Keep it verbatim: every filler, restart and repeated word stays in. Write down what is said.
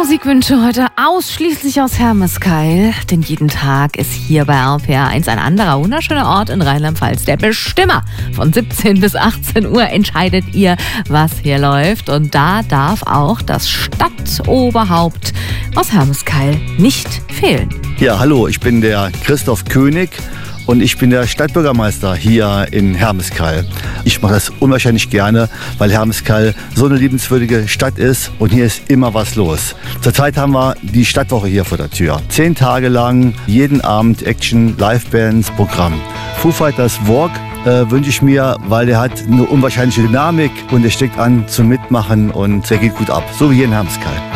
Musikwünsche heute ausschließlich aus Hermeskeil, denn jeden Tag ist hier bei R P R eins ein anderer wunderschöner Ort in Rheinland-Pfalz. Der Bestimmer von siebzehn bis achtzehn Uhr entscheidet ihr, was hier läuft, und da darf auch das Stadtoberhaupt aus Hermeskeil nicht fehlen. Ja, hallo, ich bin der Christoph König und ich bin der Stadtbürgermeister hier in Hermeskeil. Ich mache das unwahrscheinlich gerne, weil Hermeskeil so eine liebenswürdige Stadt ist und hier ist immer was los. Zurzeit haben wir die Stadtwoche hier vor der Tür. Zehn Tage lang, jeden Abend Action, Livebands, Programm. Foo Fighters Walk äh, wünsche ich mir, weil der hat eine unwahrscheinliche Dynamik und der steckt an zum Mitmachen und der geht gut ab, so wie hier in Hermeskeil.